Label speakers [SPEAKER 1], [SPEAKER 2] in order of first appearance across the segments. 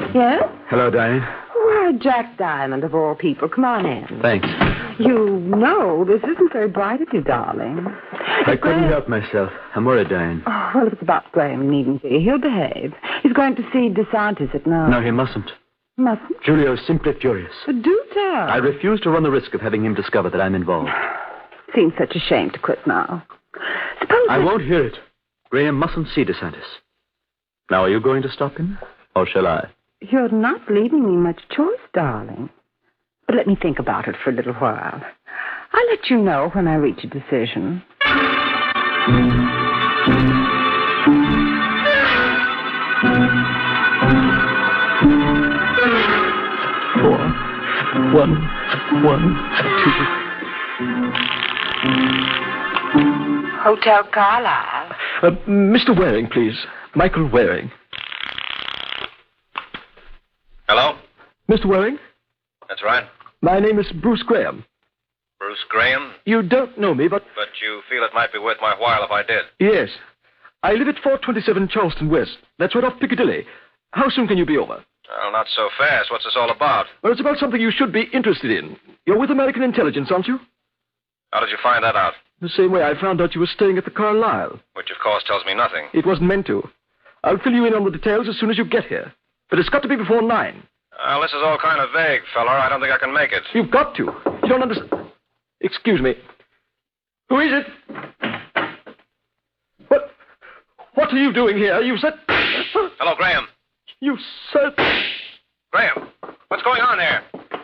[SPEAKER 1] Yes?
[SPEAKER 2] Hello, Diane.
[SPEAKER 1] Why, Jack Diamond, of all people. Come on in.
[SPEAKER 2] Thanks.
[SPEAKER 1] You know, this isn't very bright of you, darling.
[SPEAKER 2] I couldn't help myself. I'm worried, Diane.
[SPEAKER 1] Oh, well, if it's about Graham, you needn't be. He'll behave. He's going to see DeSantis at 9.
[SPEAKER 2] No, he mustn't.
[SPEAKER 1] Mustn't?
[SPEAKER 2] Julio is simply furious.
[SPEAKER 1] But do tell.
[SPEAKER 2] I refuse to run the risk of having him discover that I'm involved.
[SPEAKER 1] Seems such a shame to quit now. Suppose
[SPEAKER 2] I won't hear it. Graham mustn't see DeSantis. Now, are you going to stop him? Or shall I?
[SPEAKER 1] You're not leaving me much choice, darling. But let me think about it for a little while. I'll let you know when I reach a decision.
[SPEAKER 2] 4, 1, 1, 2.
[SPEAKER 1] Hotel Carlisle.
[SPEAKER 2] Mr. Waring, please. Michael Waring.
[SPEAKER 3] Hello?
[SPEAKER 2] Mr. Waring?
[SPEAKER 3] That's right.
[SPEAKER 2] My name is Bruce Graham.
[SPEAKER 3] Bruce Graham?
[SPEAKER 2] You don't know me, but...
[SPEAKER 3] But you feel it might be worth my while if I did.
[SPEAKER 2] Yes. I live at 427 Charleston West. That's right off Piccadilly. How soon can you be over?
[SPEAKER 3] Well, not so fast. What's this all about?
[SPEAKER 2] Well, it's about something you should be interested in. You're with American Intelligence, aren't you?
[SPEAKER 3] How did you find that out?
[SPEAKER 2] The same way I found out you were staying at the Carlisle.
[SPEAKER 3] Which, of course, tells me nothing.
[SPEAKER 2] It wasn't meant to. I'll fill you in on the details as soon as you get here. But it's got to be before 9.
[SPEAKER 3] Well, this is all kind of vague, fella. I don't think I can make it.
[SPEAKER 2] You've got to. You don't understand. Excuse me. Who is it? What are you doing here? You said...
[SPEAKER 3] Hello, Graham.
[SPEAKER 2] You said...
[SPEAKER 3] Graham, what's going on here?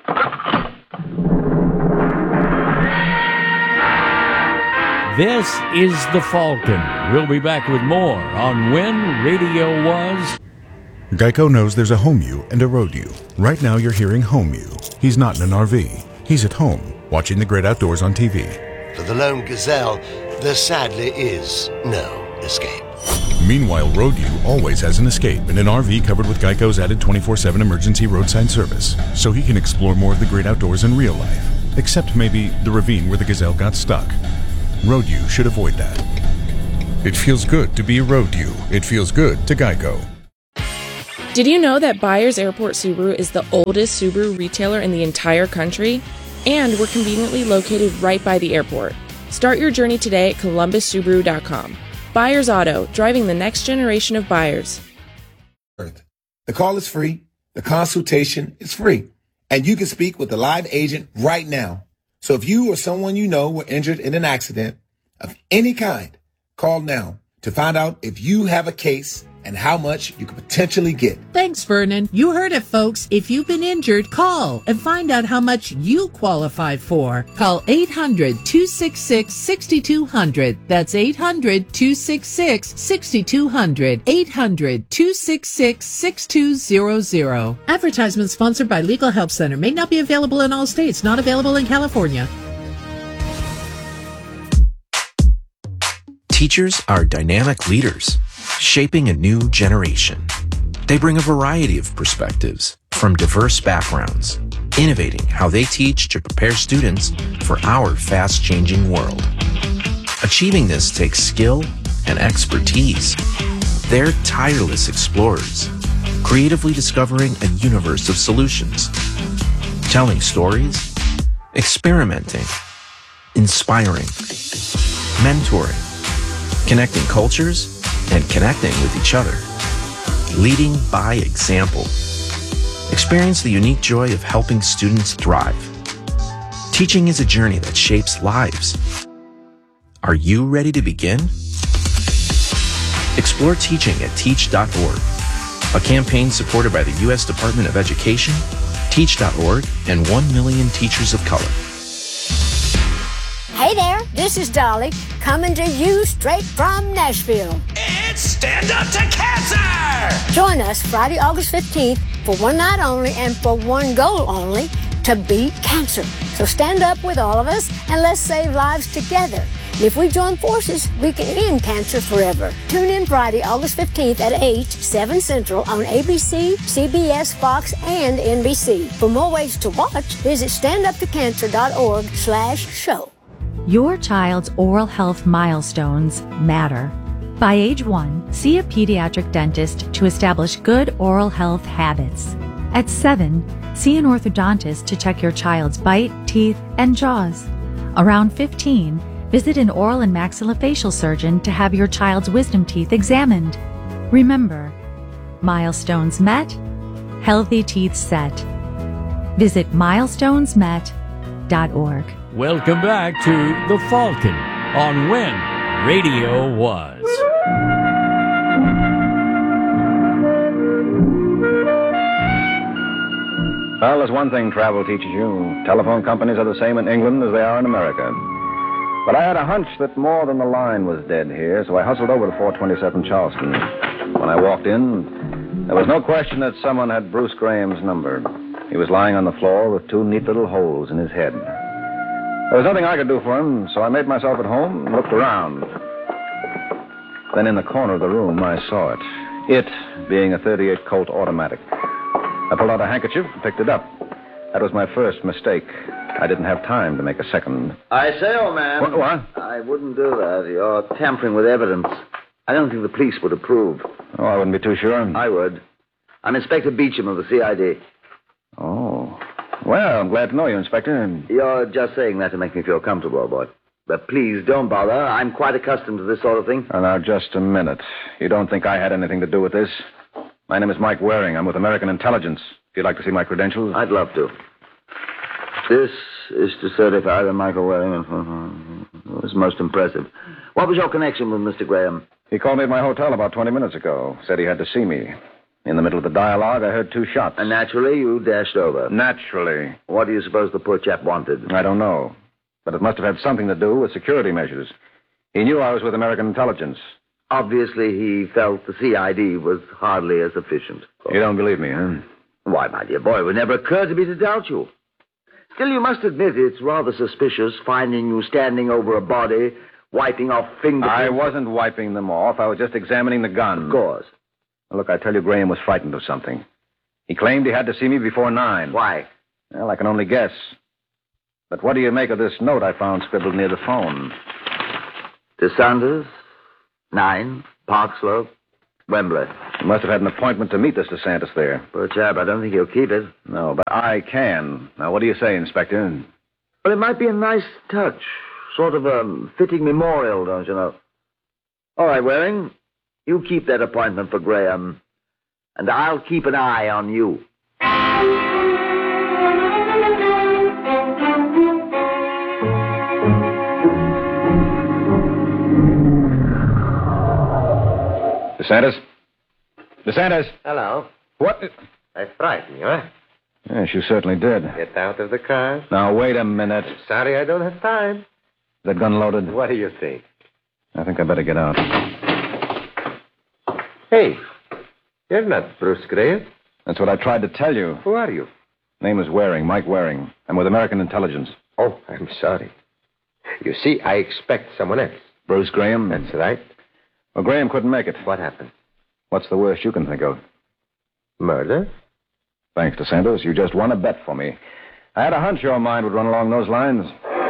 [SPEAKER 4] This is The Falcon. We'll be back with more on When Radio Was.
[SPEAKER 5] Geico knows there's a home you and a road you. Right now you're hearing home you. He's not in an RV. He's at home, watching the great outdoors on TV.
[SPEAKER 6] For the lone gazelle, there sadly is no escape.
[SPEAKER 5] Meanwhile, road you always has an escape in an RV covered with Geico's added 24/7 emergency roadside service, so he can explore more of the great outdoors in real life, except maybe the ravine where the gazelle got stuck. Road you should avoid that. It feels good to be a road you. It feels good to Geico.
[SPEAKER 7] Did you know that Byers Airport Subaru is the oldest Subaru retailer in the entire country? And we're conveniently located right by the airport. Start your journey today at columbussubaru.com. Byers Auto, driving the next generation of buyers.
[SPEAKER 8] The call is free. The consultation is free. And you can speak with a live agent right now. So if you or someone you know were injured in an accident of any kind, call now to find out if you have a case and how much you could potentially get.
[SPEAKER 9] Thanks, Vernon. You heard it, folks. If you've been injured, call and find out how much you qualify for. Call 800-266-6200. That's 800-266-6200. 800-266-6200. Advertisement sponsored by Legal Help Center. May not be available in all states. Not available in California.
[SPEAKER 10] Teachers are dynamic leaders, shaping a new generation. They bring a variety of perspectives from diverse backgrounds, innovating how they teach to prepare students for our fast-changing world. Achieving this takes skill and expertise. They're tireless explorers, creatively discovering a universe of solutions, telling stories, experimenting, inspiring, mentoring, connecting cultures, and connecting with each other. Leading by example. Experience the unique joy of helping students thrive. Teaching is a journey that shapes lives. Are you ready to begin? Explore teaching at teach.org, a campaign supported by the U.S. Department of Education, Teach.org, and 1 million teachers of color.
[SPEAKER 11] Hey there, this is Dolly, coming to you straight from Nashville.
[SPEAKER 12] It's Stand Up to Cancer!
[SPEAKER 11] Join us Friday, August 15th for one night only and for one goal only, to beat cancer. So stand up with all of us and let's save lives together. And if we join forces, we can end cancer forever. Tune in Friday, August 15th at 8, 7 Central on ABC, CBS, Fox, and NBC. For more ways to watch, visit standuptocancer.org/show.
[SPEAKER 13] Your child's oral health milestones matter. By age 1, see a pediatric dentist to establish good oral health habits. At 7, see an orthodontist to check your child's bite, teeth, and jaws. Around 15, visit an oral and maxillofacial surgeon to have your child's wisdom teeth examined. Remember, milestones met, healthy teeth set. Visit milestonesmet.org.
[SPEAKER 4] Welcome back to The Falcon on When Radio Was.
[SPEAKER 3] Well, there's one thing travel teaches you. Telephone companies are the same in England as they are in America. But I had a hunch that more than the line was dead here, so I hustled over to 427 Charleston. When I walked in, there was no question that someone had Bruce Graham's number. He was lying on the floor with 2 neat little holes in his head. There was nothing I could do for him, so I made myself at home and looked around. Then in the corner of the room, I saw it. It being a .38 Colt automatic. I pulled out a handkerchief and picked it up. That was my first mistake. I didn't have time to make a second.
[SPEAKER 14] I say, old man.
[SPEAKER 3] What?
[SPEAKER 14] I wouldn't do that. You're tampering with evidence. I don't think the police would approve.
[SPEAKER 3] Oh, I wouldn't be too sure.
[SPEAKER 14] I would. I'm Inspector Beecham of the CID.
[SPEAKER 3] Oh. Well, I'm glad to know you, Inspector.
[SPEAKER 14] You're just saying that to make me feel comfortable, old boy. But please, don't bother. I'm quite accustomed to this sort of thing.
[SPEAKER 3] Now, just a minute. You don't think I had anything to do with this? My name is Mike Waring. I'm with American Intelligence. If you'd like to see my credentials.
[SPEAKER 14] I'd love to. This is to certify that Michael Waring was most impressive. What was your connection with Mr. Graham?
[SPEAKER 3] He called me at my hotel about 20 minutes ago. Said he had to see me. In the middle of the dialogue, I heard 2 shots.
[SPEAKER 14] And naturally, you dashed over.
[SPEAKER 3] Naturally.
[SPEAKER 14] What do you suppose the poor chap wanted?
[SPEAKER 3] I don't know. But it must have had something to do with security measures. He knew I was with American Intelligence.
[SPEAKER 14] Obviously, he felt the CID was hardly as efficient.
[SPEAKER 3] You don't believe me, huh?
[SPEAKER 14] Why, my dear boy, it would never occur to me to doubt you. Still, you must admit it's rather suspicious finding you standing over a body, wiping off fingerprints.
[SPEAKER 3] I wasn't wiping them off. I was just examining the gun.
[SPEAKER 14] Of course.
[SPEAKER 3] Look, I tell you, Graham was frightened of something. He claimed he had to see me before 9.
[SPEAKER 14] Why?
[SPEAKER 3] Well, I can only guess. But what do you make of this note I found scribbled near the phone?
[SPEAKER 14] To Sanders, 9, Park Slope, Wembley.
[SPEAKER 3] He must have had an appointment to meet this DeSantis there.
[SPEAKER 14] Poor chap, I don't think he'll keep it.
[SPEAKER 3] No, but I can. Now, what do you say, Inspector?
[SPEAKER 14] Well, it might be a nice touch. Sort of a fitting memorial, don't you know? All right, Waring. You keep that appointment for Graham. And I'll keep an eye on you.
[SPEAKER 3] DeSantis? DeSantis?
[SPEAKER 15] Hello.
[SPEAKER 3] What?
[SPEAKER 15] I frightened you, eh?
[SPEAKER 3] Yes, you certainly did.
[SPEAKER 15] Get out of the car.
[SPEAKER 3] Now, wait a minute.
[SPEAKER 15] Sorry, I don't have time.
[SPEAKER 3] Is that gun loaded?
[SPEAKER 15] What do you think?
[SPEAKER 3] I think I better get out.
[SPEAKER 15] Hey, you're not Bruce Graham.
[SPEAKER 3] That's what I tried to tell you.
[SPEAKER 15] Who are you?
[SPEAKER 3] Name is Waring, Mike Waring. I'm with American Intelligence.
[SPEAKER 15] Oh, I'm sorry. You see, I expect someone else.
[SPEAKER 3] Bruce Graham?
[SPEAKER 15] That's right.
[SPEAKER 3] Well, Graham couldn't make it.
[SPEAKER 15] What happened?
[SPEAKER 3] What's the worst you can think of?
[SPEAKER 15] Murder?
[SPEAKER 3] Thanks, DeSantis. You just won a bet for me. I had a hunch your mind would run along those lines.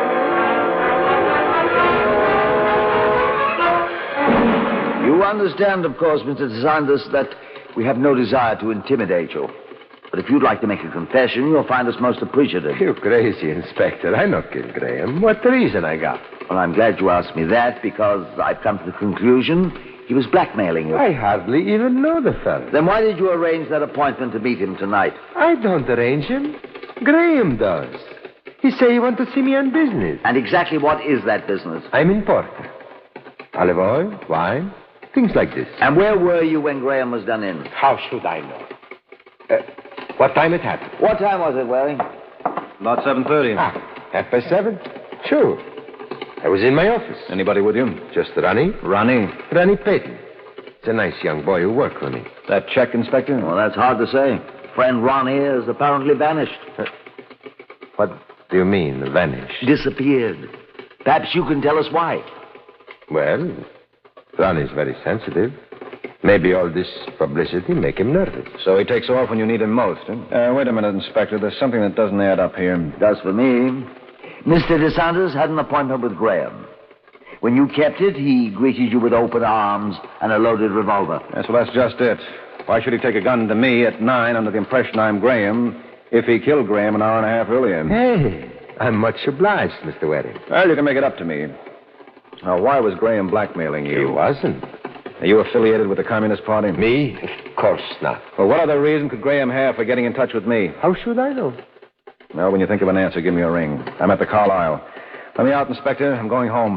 [SPEAKER 14] You understand, of course, Mr. DeSantis, that we have no desire to intimidate you. But if you'd like to make a confession, you'll find us most appreciative.
[SPEAKER 15] You crazy, Inspector. I not killed Graham. What reason I got?
[SPEAKER 14] Well, I'm glad you asked me that, because I've come to the conclusion he was blackmailing you.
[SPEAKER 15] I hardly even know the fellow.
[SPEAKER 14] Then why did you arrange that appointment to meet him tonight?
[SPEAKER 15] I don't arrange him. Graham does. He say he want to see me on business.
[SPEAKER 14] And exactly what is that business?
[SPEAKER 15] I'm importer. Olive oil, wine, things like this.
[SPEAKER 14] And where were you when Graham was done in?
[SPEAKER 15] How should I know? What time it happened?
[SPEAKER 14] What time was it, Waring?
[SPEAKER 3] About 7:30.
[SPEAKER 15] 7:30? Sure. I was in my office.
[SPEAKER 3] Anybody with you?
[SPEAKER 15] Just Ronnie.
[SPEAKER 3] Ronnie?
[SPEAKER 15] Ronnie Payton. It's a nice young boy who worked for me.
[SPEAKER 3] That check, Inspector?
[SPEAKER 14] Well, that's hard to say. Friend Ronnie is apparently vanished.
[SPEAKER 15] What do you mean, vanished?
[SPEAKER 14] Disappeared. Perhaps you can tell us why.
[SPEAKER 15] Well, Ronnie's very sensitive. Maybe all this publicity make him nervous.
[SPEAKER 3] So he takes off when you need him most, huh? Wait a minute, Inspector. There's something that doesn't add up here.
[SPEAKER 14] Does for me. Mr. DeSantis had an appointment with Graham. When you kept it, he greeted you with open arms and a loaded revolver.
[SPEAKER 3] Yes, well, that's just it. Why should he take a gun to me at 9 under the impression I'm Graham if he killed Graham an hour and a half earlier?
[SPEAKER 15] Hey, I'm much obliged, Mr. Waring.
[SPEAKER 3] Well, you can make it up to me. Now, why was Graham blackmailing you?
[SPEAKER 15] He wasn't.
[SPEAKER 3] Are you affiliated with the Communist Party?
[SPEAKER 15] Me? Of course not.
[SPEAKER 3] Well, what other reason could Graham have for getting in touch with me?
[SPEAKER 15] How should I know?
[SPEAKER 3] Well, when you think of an answer, give me a ring. I'm at the Carlisle. Let me out, Inspector. I'm going home.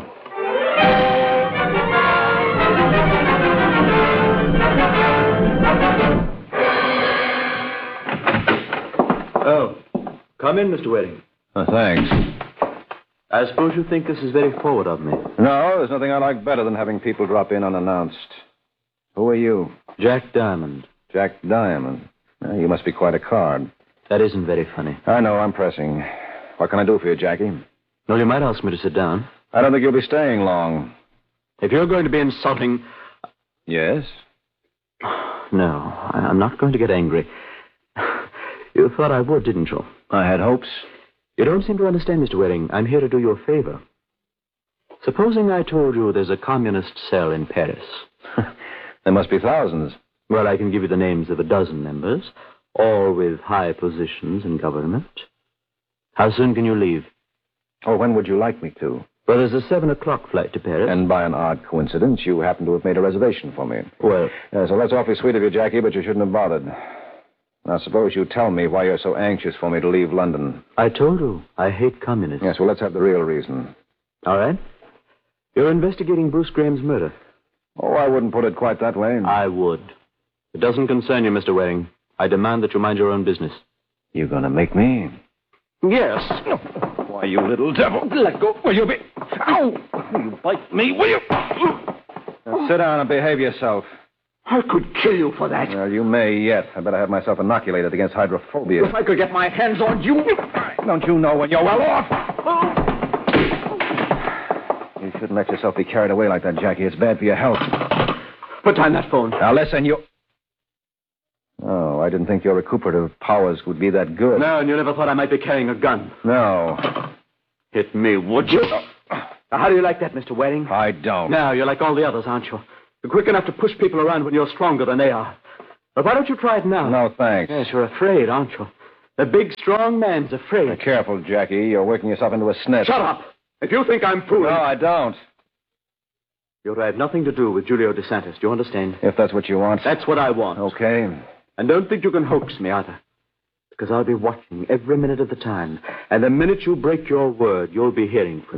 [SPEAKER 16] Oh, come in, Mr. Waring.
[SPEAKER 3] Thanks.
[SPEAKER 16] I suppose you think this is very forward of me.
[SPEAKER 3] No, there's nothing I like better than having people drop in unannounced. Who are you?
[SPEAKER 16] Jack Diamond.
[SPEAKER 3] Jack Diamond. You must be quite a card.
[SPEAKER 16] That isn't very funny.
[SPEAKER 3] I know, I'm pressing. What can I do for you, Jackie?
[SPEAKER 16] Well, you might ask me to sit down.
[SPEAKER 3] I don't think you'll be staying long.
[SPEAKER 16] If you're going to be insulting...
[SPEAKER 3] Yes?
[SPEAKER 16] No, I'm not going to get angry. You thought I would, didn't you?
[SPEAKER 3] I had hopes.
[SPEAKER 16] You don't seem to understand, Mr. Waring. I'm here to do you a favor. Supposing I told you there's a communist cell in Paris.
[SPEAKER 3] There must be thousands.
[SPEAKER 16] Well, I can give you the names of a dozen members, all with high positions in government. How soon can you leave?
[SPEAKER 3] Oh, when would you like me to?
[SPEAKER 16] Well, there's a 7 o'clock flight to Paris.
[SPEAKER 3] And by an odd coincidence, you happen to have made a reservation for me.
[SPEAKER 16] Well...
[SPEAKER 3] Yeah, so that's awfully sweet of you, Jackie, but you shouldn't have bothered. Now, suppose you tell me why you're so anxious for me to leave London.
[SPEAKER 16] I told you, I hate communists.
[SPEAKER 3] Yes, well, let's have the real reason.
[SPEAKER 16] All right. You're investigating Bruce Graham's murder.
[SPEAKER 3] Oh, I wouldn't put it quite that way.
[SPEAKER 16] I would. It doesn't concern you, Mr. Waring. I demand that you mind your own business.
[SPEAKER 3] You gonna make me?
[SPEAKER 16] Yes.
[SPEAKER 3] Why, you little devil.
[SPEAKER 16] Let go.
[SPEAKER 3] Will you be... Ow! You bite me, will you? Now, sit down and behave yourself.
[SPEAKER 14] I could kill you for that.
[SPEAKER 3] Well, you may yet. I better have myself inoculated against hydrophobia.
[SPEAKER 14] If I could get my hands on you...
[SPEAKER 3] Don't you know when you're well off? You shouldn't let yourself be carried away like that, Jackie. It's bad for your health.
[SPEAKER 16] Put down that phone.
[SPEAKER 3] Now, listen, you... Oh, I didn't think your recuperative powers would be that good.
[SPEAKER 16] No, and you never thought I might be carrying a gun.
[SPEAKER 3] No.
[SPEAKER 16] Hit me, would you? Now, how do you like that, Mr. Waring?
[SPEAKER 3] I don't.
[SPEAKER 16] No, you're like all the others, aren't you? You're quick enough to push people around when you're stronger than they are. But why don't you try it now?
[SPEAKER 3] No, thanks.
[SPEAKER 16] Yes, you're afraid, aren't you? The big, strong man's afraid.
[SPEAKER 3] Be careful, Jackie. You're working yourself into a snitch.
[SPEAKER 16] Shut up! If you think I'm fooling...
[SPEAKER 3] No, I don't.
[SPEAKER 16] You're to have nothing to do with Julio DeSantis. Do you understand?
[SPEAKER 3] If that's what you want.
[SPEAKER 16] That's what I want.
[SPEAKER 3] Okay.
[SPEAKER 16] And don't think you can hoax me either. Because I'll be watching every minute of the time. And the minute you break your word, you'll be hearing from me.